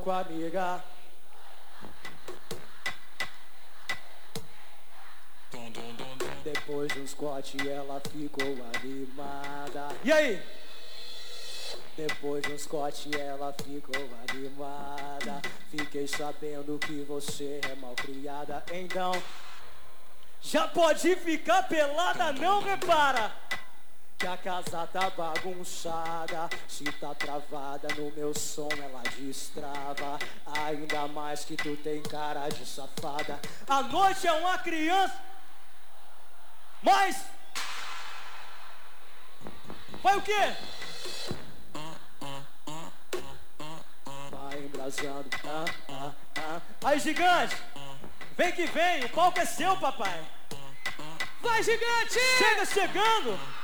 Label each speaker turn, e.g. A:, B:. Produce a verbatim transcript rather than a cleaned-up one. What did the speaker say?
A: com a amiga. Depois dos cortes ela ficou animada. E aí? Depois dos cortes ela ficou animada. Fiquei sabendo que você é mal criada. Então já pode ficar pelada, não repara que a casa tá bagunçada. Se tá travada no meu som ela destrava. Ainda mais que tu tem cara de safada. A noite é uma criança, mas vai o quê? Vai embrasando. ah, ah, ah. Aí, gigante, vem que vem, o palco é seu, papai. Vai, gigante! Chega chegando!